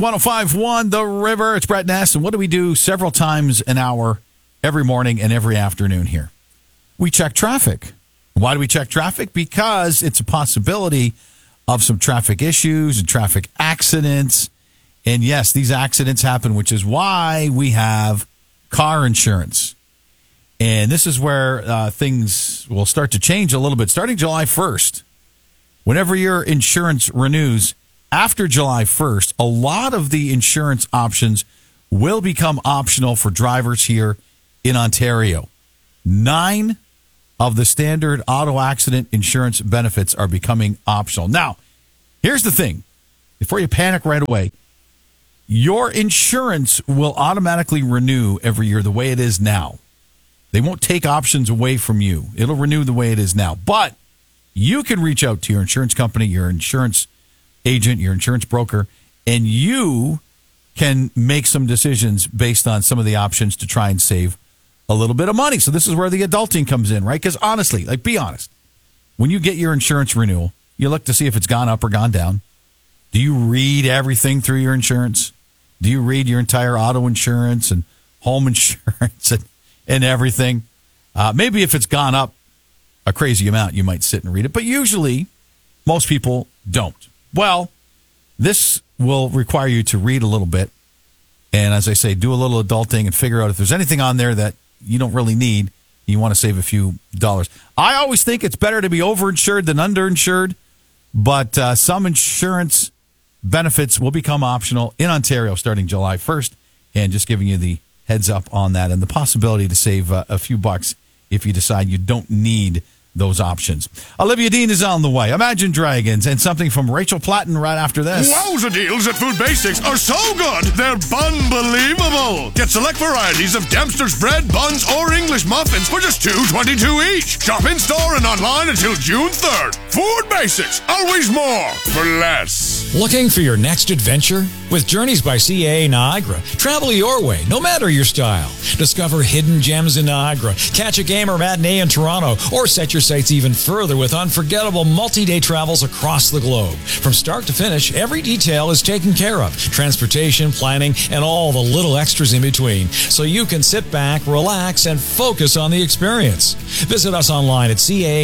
105.1 The River. It's Brett Ness. And what do we do several times an hour every morning and every afternoon here? We check traffic. Why do we check traffic? Because it's a possibility of some traffic issues and traffic accidents. And yes, these accidents happen, which is why we have car insurance. And this is where things will start to change a little bit. Starting July 1st, whenever your insurance renews, after July 1st, a lot of the insurance options will become optional for drivers here in Ontario. 9 of the standard auto accident insurance benefits are becoming optional. Now, here's the thing. Before you panic right away, your insurance will automatically renew every year the way it is now. They won't take options away from you. It'll renew the way it is now. But you can reach out to your insurance company, your insurance agent, your insurance broker, and you can make some decisions based on some of the options to try and save a little bit of money. So this is where the adulting comes in, right? Because honestly, like, be honest, when you get your insurance renewal, you look to see if it's gone up or gone down. Do you read everything through your insurance? Do you read your entire auto insurance and home insurance and everything? Maybe if it's gone up a crazy amount, you might sit and read it. But usually, most people don't. Well, this will require you to read a little bit. And as I say, do a little adulting and figure out if there's anything on there that you don't really need. You want to save a few dollars. I always think it's better to be overinsured than underinsured. But some insurance benefits will become optional in Ontario starting July 1st. And just giving you the heads up on that and the possibility to save a few bucks if you decide you don't need those options. Olivia Dean is on the way. Imagine Dragons and something from Rachel Platten right after this. Wowza deals at Food Basics are so good, they're unbelievable. Get select varieties of Dempster's bread, buns, or English muffins for just $2.22 each. Shop in store and online until June 3rd. Food Basics, always more for less. Looking for your next adventure? With Journeys by CAA Niagara, travel your way, no matter your style. Discover hidden gems in Niagara, catch a game or matinee in Toronto, or set your sights even further with unforgettable multi-day travels across the globe. From start to finish, every detail is taken care of. Transportation, planning, and all the little extras in between. So you can sit back, relax, and focus on the experience. Visit us online at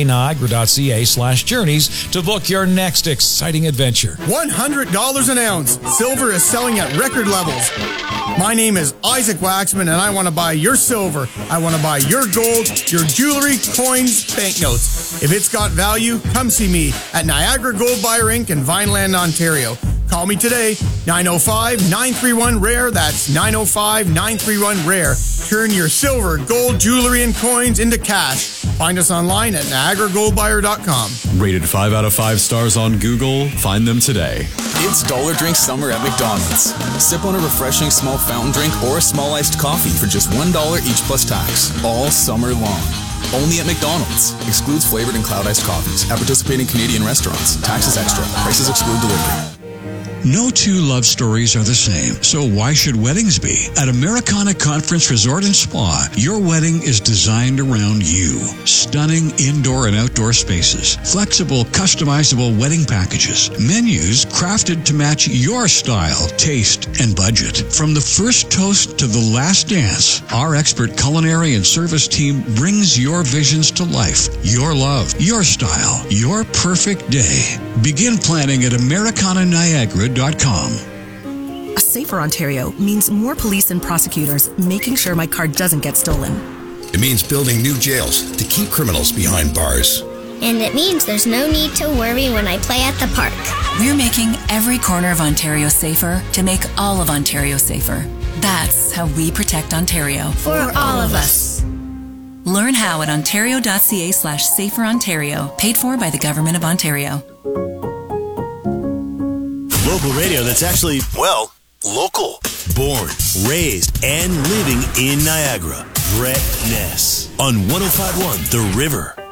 caaniagara.ca/journeys to book your next exciting adventure. $100 an ounce. Silver is selling at record levels. My name is Isaac Waxman, and I want to buy your silver. I want to buy your gold, your jewelry, coins, banknotes. If it's got value, come see me at Niagara Gold Buyer Inc. in Vineland, Ontario. Call me today, 905-931-RARE. That's 905-931-RARE. Turn your silver, gold, jewelry, and coins into cash. Find us online at NiagaraGoldBuyer.com. Rated 5 out of 5 stars on Google. Find them today. It's Dollar Drink Summer at McDonald's. Sip on a refreshing small fountain drink or a small iced coffee for just $1 each plus tax. All summer long. Only at McDonald's. Excludes flavored and cloud iced coffees. At participating Canadian restaurants. Taxes extra. Prices exclude delivery. No two love stories are the same, so why should weddings be? At Americana Conference Resort and Spa, your wedding is designed around you. Stunning indoor and outdoor spaces, flexible, customizable wedding packages, menus crafted to match your style, taste, and budget. From the first toast to the last dance, our expert culinary and service team brings your visions to life. Your love, your style, your perfect day. Begin planning at AmericanaNiagara.com. A safer Ontario means more police and prosecutors making sure my car doesn't get stolen. It means building new jails to keep criminals behind bars. And it means there's no need to worry when I play at the park. We're making every corner of Ontario safer to make all of Ontario safer. That's how we protect Ontario. For all of us. Learn how at ontario.ca/saferontario. Paid for by the Government of Ontario. Local radio that's actually, well, local. Born, raised, and living in Niagara. Brett Ness on 105.1 The River.